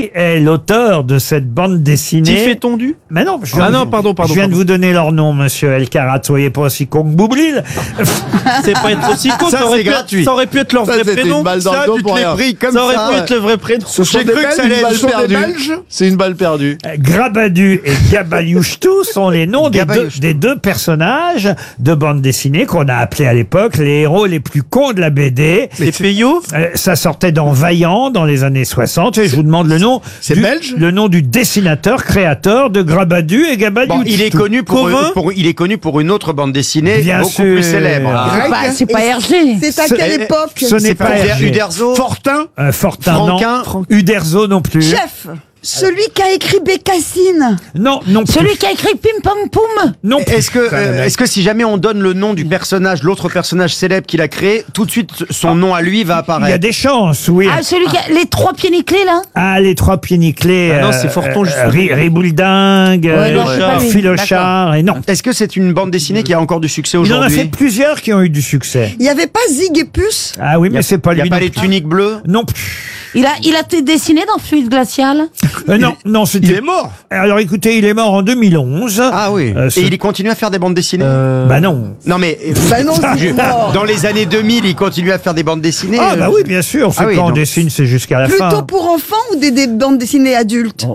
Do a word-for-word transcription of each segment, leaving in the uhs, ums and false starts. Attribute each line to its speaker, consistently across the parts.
Speaker 1: Qui est l'auteur de cette bande dessinée?
Speaker 2: Tiffé Tondu?
Speaker 1: Mais non, je
Speaker 2: Ah non, pardon, pardon.
Speaker 1: Je viens
Speaker 2: pardon.
Speaker 1: de vous donner leur nom, monsieur El Karat. Soyez pas aussi con que Boublil.
Speaker 2: C'est pas être aussi con,
Speaker 3: Ça,
Speaker 2: ça, aurait
Speaker 3: c'est
Speaker 2: pu être,
Speaker 3: gratuit.
Speaker 2: ça aurait pu être leur
Speaker 3: Ça,
Speaker 2: vrai
Speaker 3: c'était
Speaker 2: prénom.
Speaker 3: une balle dans
Speaker 2: Ça,
Speaker 3: le dos
Speaker 2: tu te
Speaker 3: pour
Speaker 2: l'es
Speaker 3: rien.
Speaker 2: pris
Speaker 3: Comme
Speaker 2: ça aurait
Speaker 3: ça,
Speaker 2: pu
Speaker 3: ouais.
Speaker 2: être le vrai prénom.
Speaker 3: Ce sont
Speaker 2: J'ai
Speaker 3: des
Speaker 2: cru que
Speaker 3: Belges,
Speaker 2: ça allait
Speaker 3: une balle
Speaker 2: être
Speaker 3: perdue.
Speaker 2: Belge.
Speaker 3: C'est une balle perdue.
Speaker 1: Grabadu et Gabaliouchtou sont les noms des deux,
Speaker 3: Gabaliouchtou.
Speaker 1: des deux personnages de bande dessinée qu'on a appelés à l'époque les héros les plus cons de la B D.
Speaker 2: Les Payot?
Speaker 1: Euh, ça sortait dans Vaillant dans les années soixante et je vous demande le nom.
Speaker 3: C'est
Speaker 1: du-
Speaker 3: belge
Speaker 1: Le nom du dessinateur, créateur de Grabadu et Gabaliouchtou.
Speaker 4: Bon, il est connu pour,
Speaker 2: Covin
Speaker 4: pour- il est connu pour une autre bande dessinée
Speaker 1: Bien
Speaker 4: beaucoup
Speaker 1: sûr.
Speaker 4: plus célèbre.
Speaker 1: Ah.
Speaker 5: Bah, c'est pas Hergé.
Speaker 6: C'est à
Speaker 1: Ce-
Speaker 6: quelle
Speaker 4: eh,
Speaker 6: époque?
Speaker 1: Ce n'est pas
Speaker 4: Uder-
Speaker 1: Hergé.
Speaker 4: Uderzo.
Speaker 3: Fortin.
Speaker 1: Euh, Fortin,
Speaker 4: Franquin.
Speaker 1: non. Uderzo non plus.
Speaker 6: Chef. Celui qui a écrit Bécassine.
Speaker 1: Non, non plus.
Speaker 5: Celui qui a écrit Pim Pam Poum.
Speaker 1: Non plus.
Speaker 4: Est-ce que, euh, est-ce que si jamais on donne le nom du personnage, l'autre personnage célèbre qu'il a créé, tout de suite son nom à lui va
Speaker 1: Il y a
Speaker 4: apparaître?
Speaker 1: des chances, oui.
Speaker 5: Ah, celui qui a les trois pieds nickelés, là.
Speaker 1: Ah, les trois pieds nickelés.
Speaker 2: Ah non, c'est Forton, justement.
Speaker 1: Ri- Ribouledingue,
Speaker 5: Ouais, non, c'est pas lui.
Speaker 1: Philochard, et non.
Speaker 4: Est-ce que c'est une bande dessinée qui a encore du succès
Speaker 1: Il en a
Speaker 4: aujourd'hui?
Speaker 1: fait plusieurs qui ont eu du succès.
Speaker 6: Il n'y avait pas Zig et Puce?
Speaker 1: Ah oui, mais c'est pas
Speaker 4: Il n'y
Speaker 1: lui.
Speaker 4: a pas
Speaker 1: non
Speaker 4: les
Speaker 1: plus.
Speaker 4: tuniques bleues?
Speaker 1: Non plus.
Speaker 5: Il a, il a été dessiné dans Fluide Glacial.
Speaker 1: Euh, non, non, c'était.
Speaker 3: Il est mort.
Speaker 1: Alors écoutez, il est mort en deux mille onze.
Speaker 4: Ah oui.
Speaker 1: Euh, ce-
Speaker 4: Et il continue à faire des bandes dessinées?
Speaker 1: Bah non.
Speaker 4: Non mais euh,
Speaker 6: Bah non, c'est mort.
Speaker 4: dans les années deux mille, il continue à faire des bandes dessinées.
Speaker 1: Ah
Speaker 4: euh,
Speaker 1: bah oui, bien sûr. C'est
Speaker 4: Ah oui,
Speaker 1: quand on
Speaker 4: donc-
Speaker 1: dessine, c'est jusqu'à la fin.
Speaker 6: Plutôt pour enfants ou des, des bandes dessinées adultes?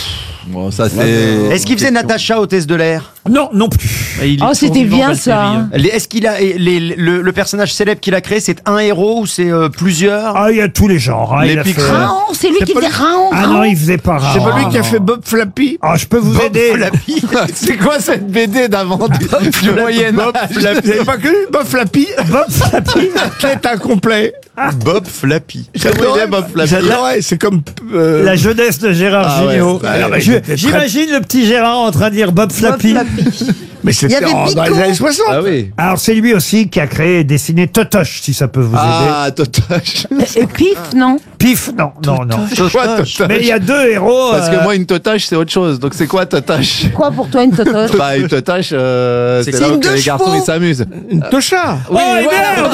Speaker 3: Bon, ça c'est.
Speaker 4: Est-ce qu'il faisait Natacha, hôtesse de l'air?
Speaker 1: Non, non plus.
Speaker 2: Bah, il est
Speaker 5: Oh, c'était
Speaker 2: survivant,
Speaker 5: bien,
Speaker 2: Valkyrie,
Speaker 5: ça.
Speaker 2: hein.
Speaker 4: Les- Est-ce qu'il a les- les- le, le personnage célèbre qu'il a créé, c'est un héros ou c'est euh, plusieurs?
Speaker 1: Ah, il y a tous les genres. hein.
Speaker 3: Les
Speaker 1: Il a fait-
Speaker 3: Picsou.
Speaker 5: Raon, c'est lui qui faisait Raon.
Speaker 1: Ah non, il faisait pas
Speaker 3: C'est
Speaker 1: rare.
Speaker 3: pas lui qui a fait Bob Flappy.
Speaker 1: Ah, je peux vous aider.
Speaker 3: C'est quoi cette B D d'avant du, du Moyen Âge? Vous n'avez pas connu Bob Flappy?
Speaker 1: Bob Flappy.
Speaker 3: Athlète incomplet.
Speaker 4: Bob Flappy.
Speaker 3: J'adorais Bob Flappy. J'adorais, c'est comme. euh,
Speaker 1: La jeunesse de Gérard
Speaker 3: Ah ouais,
Speaker 1: Jugnot.
Speaker 3: ouais, ouais,
Speaker 1: Je-
Speaker 3: c'était très-
Speaker 1: J'imagine le petit Gérard en train de dire Bob Flappy.
Speaker 3: Mais c'était
Speaker 6: Il y avait
Speaker 3: en- dans les
Speaker 6: Pico.
Speaker 3: années soixante.
Speaker 7: Ah oui.
Speaker 1: Alors c'est lui aussi qui a créé et dessiné Totoche, si ça peut vous aider.
Speaker 3: Ah, Totoche.
Speaker 5: Et Pif, non.
Speaker 1: Pif, non, non, non.
Speaker 3: C'est quoi Totoche?
Speaker 1: Mais il y a deux héros.
Speaker 3: Parce
Speaker 1: euh,
Speaker 3: que moi, une Totoche, c'est autre chose. Donc, c'est quoi Totoche?
Speaker 5: Quoi pour toi, une totoche?
Speaker 3: Bah, une Totoche, euh, c'est
Speaker 4: C'est
Speaker 3: là
Speaker 6: une
Speaker 3: où
Speaker 6: deux
Speaker 3: les garçons,
Speaker 6: chevaux.
Speaker 3: ils s'amusent. Une Tocha.
Speaker 1: Oh, et merde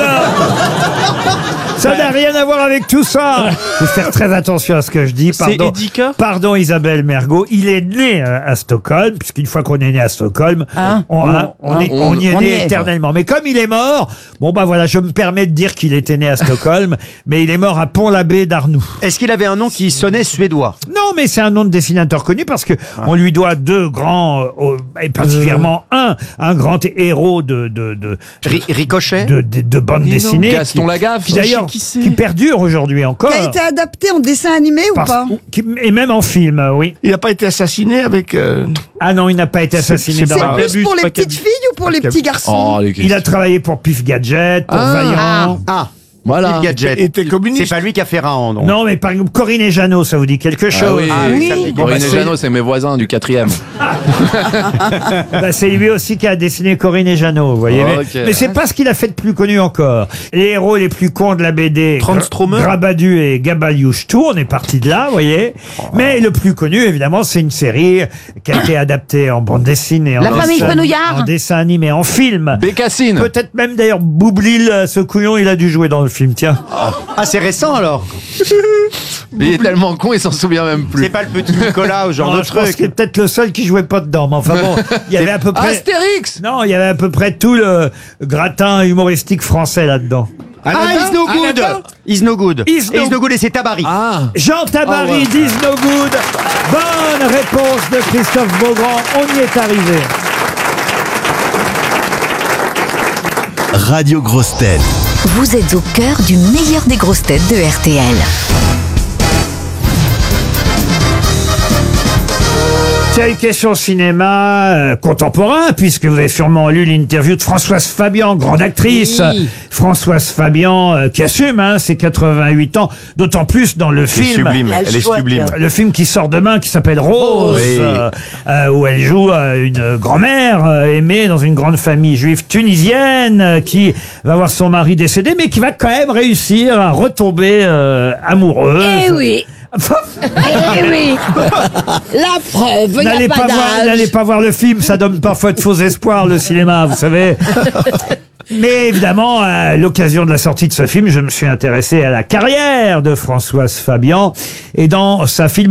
Speaker 1: Ça n'a rien à voir avec tout ça. Faut faire très attention à ce que je dis.
Speaker 2: C'est
Speaker 1: Pardon,
Speaker 2: Edika?
Speaker 1: pardon Isabelle Mergo. Il est né euh, à Stockholm, puisqu'une fois qu'on est né à Stockholm,
Speaker 5: Hein
Speaker 1: on, hein, on, est- on y est
Speaker 5: on y
Speaker 1: né
Speaker 5: est.
Speaker 1: éternellement. Mais comme il est mort, bon bah voilà, je me permets de dire qu'il était né à Stockholm, mais il est mort à Pont-l'Abbé d'Arnoux.
Speaker 4: Est-ce qu'il avait un nom qui sonnait suédois?
Speaker 1: Non, mais c'est un nom de dessinateur connu parce que on lui doit deux grands, euh, euh, et particulièrement un, un grand héros de de de
Speaker 4: Ri- Ricochet?
Speaker 1: de, de, de bande dessinée.
Speaker 7: Gaston
Speaker 1: qui-
Speaker 7: Lagaffe.
Speaker 1: Qui d'ailleurs,
Speaker 2: qui c'est.
Speaker 1: qui perdure aujourd'hui encore.
Speaker 6: Qui a été adapté en dessin animé ou
Speaker 1: Parce-
Speaker 6: pas?
Speaker 1: qui- et même en film, euh, oui.
Speaker 3: Il n'a pas été assassiné avec. euh,
Speaker 1: Ah non, il n'a pas été assassiné
Speaker 3: c'est
Speaker 1: dans
Speaker 6: C'est
Speaker 1: la-
Speaker 3: pas-
Speaker 6: plus
Speaker 3: Abus,
Speaker 6: pour
Speaker 3: c'est
Speaker 6: les
Speaker 3: pas
Speaker 6: petites
Speaker 3: Abus.
Speaker 6: filles ou pour les petits garçons?
Speaker 7: Oh, les
Speaker 1: Il a travaillé pour Pif Gadget, pour Vaillant.
Speaker 4: Ah,
Speaker 7: Voilà.
Speaker 4: Steve Gadget.
Speaker 3: Il était communiste.
Speaker 4: C'est pas lui qui a fait Raon, donc.
Speaker 1: Non, mais par exemple, Corinne et Jeannot, ça vous dit quelque chose?
Speaker 7: Ah oui.
Speaker 4: Ah oui, ça me dit quelque
Speaker 7: Corinne
Speaker 4: chose.
Speaker 7: et Jeannot, c'est mes voisins du quatrième.
Speaker 1: Bah, c'est lui aussi qui a dessiné Corinne et Jeannot, vous voyez. Mais,
Speaker 7: Ok.
Speaker 1: mais c'est pas ce qu'il a fait de plus connu encore. Les héros les plus cons de la B D,
Speaker 2: Transtromer.
Speaker 1: Grabadu et Gabaliouchtou, on est parti de là, vous voyez. Mais le plus connu, évidemment, c'est une série qui a été adaptée en bande dessinée, en
Speaker 5: La famille
Speaker 1: dessin-
Speaker 5: Fenouillard.
Speaker 1: en dessin animé, en film.
Speaker 7: Bécassine.
Speaker 1: Peut-être même d'ailleurs Boublil, euh, ce couillon, il a dû jouer dans le film, tiens.
Speaker 4: Ah, c'est récent alors?
Speaker 7: Mais il est tellement con, il s'en souvient même
Speaker 4: C'est
Speaker 7: plus.
Speaker 4: pas le petit Nicolas ou ce genre
Speaker 1: Non,
Speaker 4: de
Speaker 1: je pense
Speaker 4: truc?
Speaker 1: qu'il est peut-être le seul qui jouait pas dedans, mais enfin bon, il y avait à peu près...
Speaker 7: Astérix.
Speaker 1: Non, il y avait à peu près tout le gratin humoristique français là-dedans.
Speaker 4: Ah, Is No Good! Is No Good.
Speaker 1: Is
Speaker 4: Et
Speaker 1: No-
Speaker 4: Is No Good et c'est Tabari.
Speaker 7: Ah.
Speaker 1: Jean Tabary,
Speaker 7: Oh, ouais.
Speaker 1: d'Is No Good. Bonne réponse de Christophe Beaugrand. On y est arrivé.
Speaker 8: Radio Grosses Têtes.
Speaker 9: Vous êtes au cœur du meilleur des grosses têtes de R T L.
Speaker 1: C'est une question cinéma euh, contemporain, puisque vous avez sûrement lu l'interview de Françoise Fabian, grande actrice. Françoise Fabian, euh, qui assume hein, ses quatre-vingt-huit ans, d'autant plus dans le film.
Speaker 4: Sublime, elle est sublime.
Speaker 1: Le film qui sort demain, qui s'appelle Rose,
Speaker 4: Oui.
Speaker 1: euh, euh, où elle joue euh, une grand-mère euh, aimée dans une grande famille juive tunisienne, euh, qui va voir son mari décédé, mais qui va quand même réussir à retomber euh, amoureuse.
Speaker 5: Eh oui. Eh oui. La preuve, il n'y
Speaker 1: N'allez
Speaker 5: a
Speaker 1: pas,
Speaker 5: pas
Speaker 1: voir,
Speaker 5: d'âge.
Speaker 1: n'allez pas voir le film, ça donne parfois de faux espoirs, le cinéma, vous savez. Mais évidemment, à l'occasion de la sortie de ce film, je me suis intéressé à la carrière de Françoise Fabian. Et dans sa film